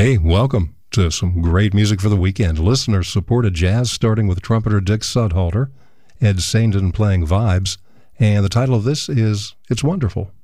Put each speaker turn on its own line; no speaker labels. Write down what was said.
Hey, welcome to some great music for the weekend. Listener-supported jazz, starting with trumpeter Dick Sudhalter, Ed Saindon playing vibes, and the title of this is It's Wonderful.